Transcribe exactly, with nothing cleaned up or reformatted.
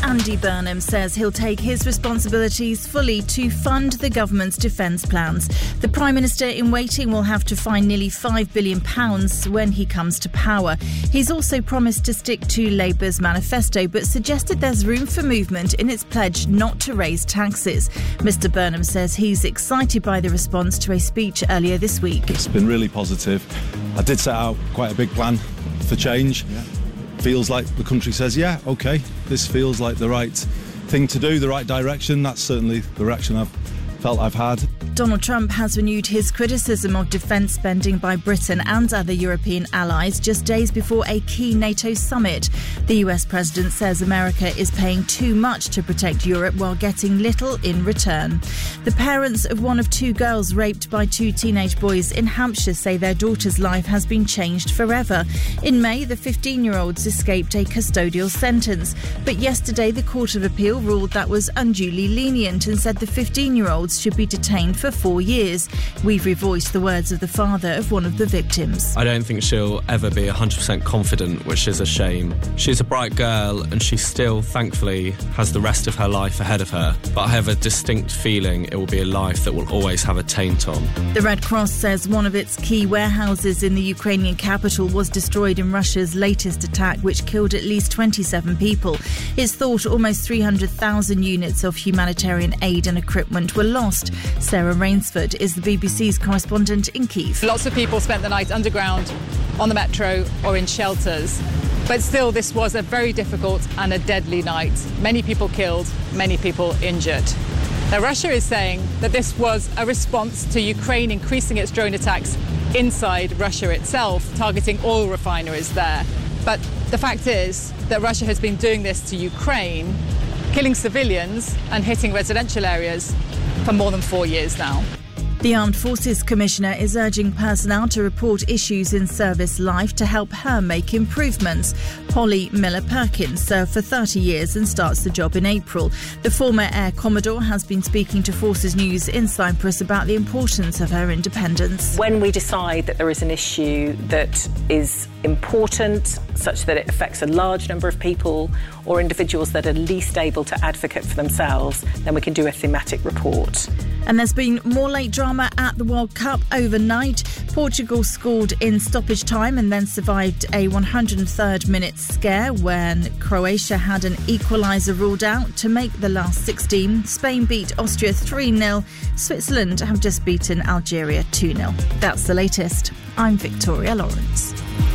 Andy Burnham says he'll take his responsibilities fully to fund the government's defence plans. The Prime Minister in waiting will have to find nearly five billion pounds when he comes to power. He's also promised to stick to Labour's manifesto, but suggested there's room for movement in its pledge not to raise taxes. Mister Burnham says he's excited by the response to a speech earlier this week. It's been really positive. I did set out quite a big plan for change. Yeah. Feels like the country says, yeah, OK, this feels like the right thing to do, the right direction. That's certainly the direction I've felt I've had. Donald Trump has renewed his criticism of defence spending by Britain and other European allies just days before a key NATO summit. The U S president says America is paying too much to protect Europe while getting little in return. The parents of one of two girls raped by two teenage boys in Hampshire say their daughter's life has been changed forever. In May, the fifteen-year-olds escaped a custodial sentence, but yesterday the Court of Appeal ruled that was unduly lenient and said the fifteen-year-olds should be detained for four years. We've revoiced the words of the father of one of the victims. I don't think she'll ever be one hundred percent confident, which is a shame. She's a bright girl and she still, thankfully, has the rest of her life ahead of her. But I have a distinct feeling it will be a life that will always have a taint on. The Red Cross says one of its key warehouses in the Ukrainian capital was destroyed in Russia's latest attack, which killed at least twenty-seven people. It's thought almost three hundred thousand units of humanitarian aid and equipment were lost. Sarah Rainsford is the B B C's correspondent in Kyiv. Lots of people spent the night underground, on the metro or in shelters. But still, this was a very difficult and a deadly night. Many people killed, many people injured. Now, Russia is saying that this was a response to Ukraine increasing its drone attacks inside Russia itself, targeting oil refineries there. But the fact is that Russia has been doing this to Ukraine, killing civilians and hitting residential areas for more than four years now. The Armed Forces Commissioner is urging personnel to report issues in service life to help her make improvements. Holly Miller-Perkins served for thirty years and starts the job in April. The former Air Commodore has been speaking to Forces News in Cyprus about the importance of her independence. When we decide that there is an issue that is important, such that it affects a large number of people or individuals that are least able to advocate for themselves, then we can do a thematic report. And there's been more late drama at the World Cup overnight. Portugal scored in stoppage time and then survived a one hundred third minute scare when Croatia had an equaliser ruled out to make the last sixteen. Spain beat Austria three nil. Switzerland have just beaten Algeria two nil. That's the latest. I'm Victoria Lawrence.